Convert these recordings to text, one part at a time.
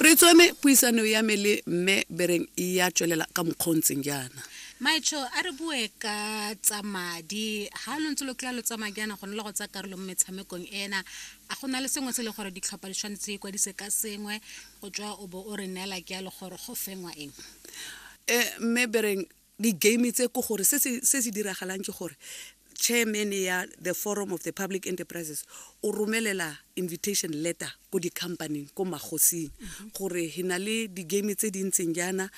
re tsome puisano ya me le mme Bereng ya tswelela ka mokgontseng jana. Maitho a re bue ka tsa madi ha lo ntse lo tla lo tsamaya jana go nna go tsa karolo mo metshamekong ena a gona le sengwe se le gore di tlhopha di tshwanetse kwa di se ka sengwe go tswa o bo o re nela ke a le gore go fengwa eng. Mme Bereng di game tse go gore se se diragalang ke gore chairman ya the forum of the public enterprises o romelela invitation letter go di company go magosing gore hina le di game tse di ntseng jana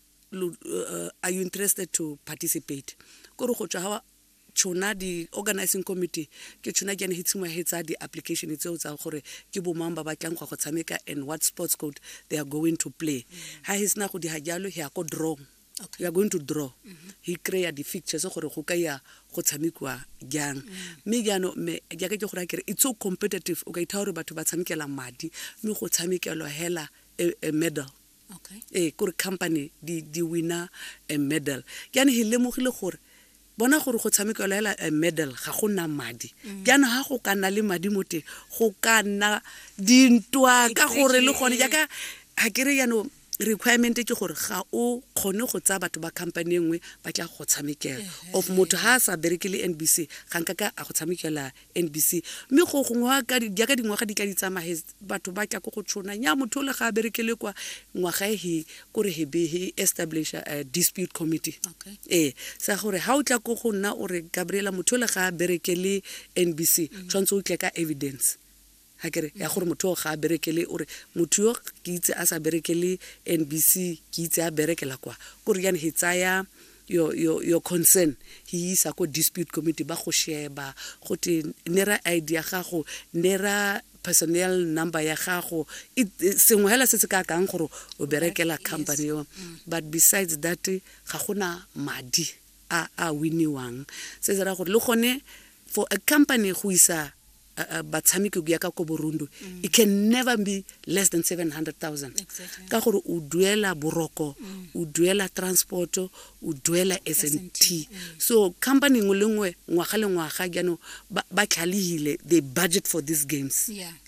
are you interested to participate gore go tswa tshona di organizing committee ke tshona ke ne hitsimwa hetsa di application tseo tsa gore ke bo mang ba batlang go tshameka and what sports code they are going to play ha hisna go di hajalo he a go draw. Okay. You are going to draw. He create the fixtures gore go ka ya go tshamekwa jang. Me jano me ja ke go ra kere it's so competitive o ka itha gore batho ba tshamekela madi me go tshamekela hela a medal. Okay. Gore company di winner a medal. Jana he lemogile gore bona gore go tshamekela hela a medal ga go na madi. Jana ha go kana le madi mote go kana dintwa ka gore le gone jaka ha kere jano requirement ke gore ga o khone go tsa batho ba company engwe ba tla go tshamekela of motho ha sa berekele NBC ga nka ka a go tshamekela NBC me go gongwa ka ka dingwaga di ka di tsamaye batho ba tla go tshona nya motho le ga berekele kwa ngwaga he gore he be he establish a dispute committee. Okay. Sa gore ha o tla go nna o re Gabriela motho le ga berekele NBC tshwantse o tle ka evidence. Hakere ya gore motho ga berekele ore motho yo ke itse a sa berekele NBC ke itse a berekela kwa gore yana hitsaya your concern he is a ko dispute committee ba go sheba go te nera idea ga go nera personnel number ya gago sengwe hela se se ka kang gore o berekela company yo but besides that ga gona madi a winiwang se se ra gore le gone for a company go isa batshameki go ya ka ko Burundi it can never be less than 700,000 ka gore o duela boroko o duela transport o duela SNT so company ngolengwe ngwaga le ngwaga jano ba tlhalihile the budget for these games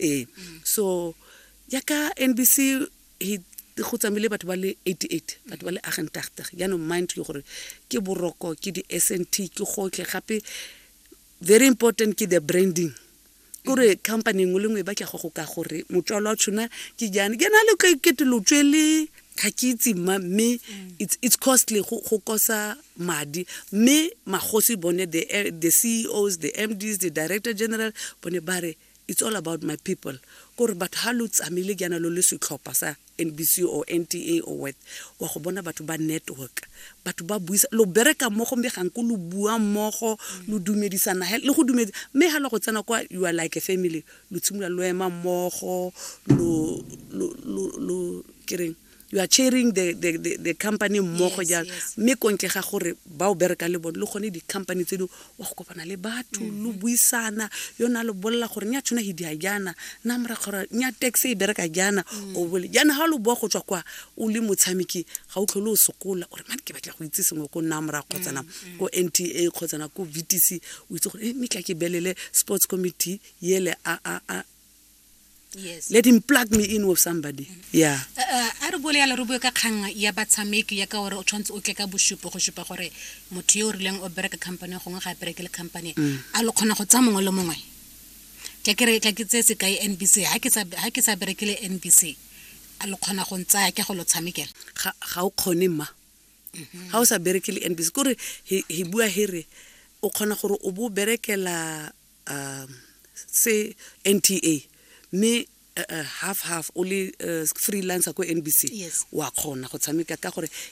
so yaka NBC he go tsamile batho ba le 88 batho ba le 88 jano mind ke gore ke boroko ke di SNT ke gotle gape very important ke the branding gore company ngolengwe ba ke go ka gore motswalo wa tshona ke jana ke na le ke te lo tswele ka kitsi me it's costly go kosa madi me magosi bone the CEOs the MDs the director general bone bare it's all about my people gore batho ha lo tsamile jana lo le setlhopha sa NBC or NTA or what wa go bona batho ba network batho ba buisa lo bereka mmogo me gang ko lo bua mmogo lo dumedisana le go dumedi me ha lo go tsena kwa you are like a family lo tshimula lo ema mmogo lo kireng you are cheering the company mmogo ja me kontle ga gore ba o bereka le bona le gone di company tse di wa go kopana le batho lo buisana yona lo bolla gore nya tshona hidi jana na mra gore nya taxi e bereka jana o bole jana ha lo bua go tswa kwa o le motshameki ga o tlhole o sokola gore man ke batla go itse sengwe go nna mra kgotsana go NTA kgotsana go VTC o itse gore me tla ke belele sports committee yele Yes. Let him plug me in with somebody. Yeah. A re bole ya le re bue ka kgang ya batshameki ya ka gore o tshwantse o tle ka boshupo go shupa gore motho yo rileng o bereka company gongwe ga berekele company a lo khona go tsa mongwe le mongwe ke kere ke tse se ka NBC ha ke sa berekele NBC a lo khona go ntsa ke go lo tshamekela ga o khone ma ha o sa berekele NBC gore he bua here o khona gore o bo berekela se NTA me half only freelancer ko NBC wa khona go tshameka ka gore